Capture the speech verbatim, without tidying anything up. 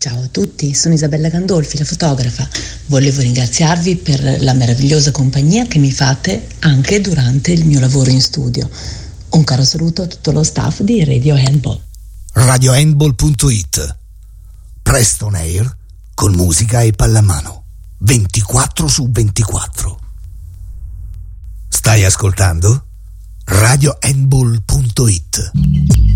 Ciao a tutti, sono Isabella Gandolfi, la fotografa. Volevo ringraziarvi per la meravigliosa compagnia che mi fate anche durante il mio lavoro in studio. Un caro saluto a tutto lo staff di Radio Handball. radio handball punto it. Presto on air con musica e pallamano. ventiquattro su ventiquattro. Stai ascoltando? radio handball punto it.